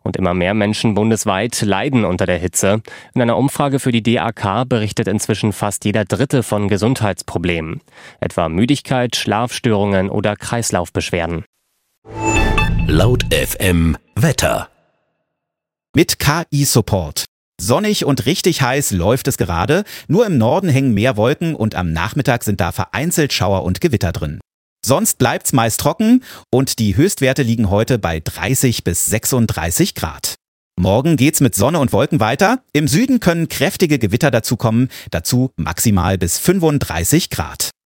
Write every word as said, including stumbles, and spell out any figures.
Und immer mehr Menschen bundesweit leiden unter der Hitze. In einer Umfrage für die D A K berichtet inzwischen fast jeder Dritte von Gesundheitsproblemen. Etwa Müdigkeit, Schlafstörungen oder Kreislaufbeschwerden. Laut F M Wetter. Mit K I-Support. Sonnig und richtig heiß läuft es gerade, nur im Norden hängen mehr Wolken und am Nachmittag sind da vereinzelt Schauer und Gewitter drin. Sonst bleibt's meist trocken und die Höchstwerte liegen heute bei dreißig bis sechsunddreißig Grad. Morgen geht's mit Sonne und Wolken weiter. Im Süden können kräftige Gewitter dazukommen, dazu maximal bis fünfunddreißig Grad.